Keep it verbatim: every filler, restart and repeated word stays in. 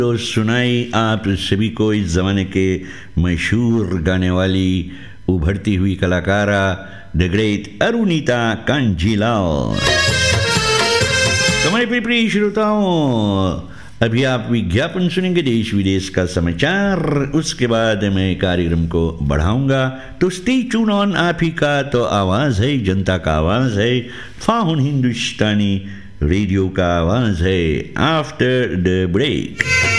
तो सुनाई आप सभी को इस ज़माने के मशहूर गाने वाली उभरती हुई कलाकारा द ग्रेट अरुणिता कांजीलाल। हमारे प्रिय श्रोताओं, अभी आप विज्ञापन सुनेंगे देश विदेश का समाचार, उसके बाद मैं कार्यक्रम को बढ़ाऊंगा। तो स्टे ट्यून ऑन, आप ही का तो आवाज़ है, जनता का आवाज़ है, फाहुन हिंदुस्तानी रेडियो का आवाज़ है। After the break